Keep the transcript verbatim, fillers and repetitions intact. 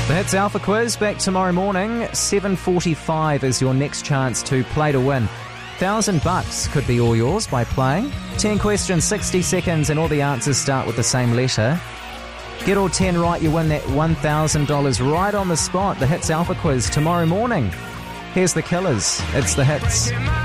The Hits Alpha Quiz back tomorrow morning. seven forty-five is your next chance to play to win. Thousand bucks could be all yours by playing. Ten questions, sixty seconds, and all the answers start with the same letter. Get all ten right, you win that one thousand dollars right on the spot. The Hits Alpha Quiz tomorrow morning. Here's the Killers. It's The Hits.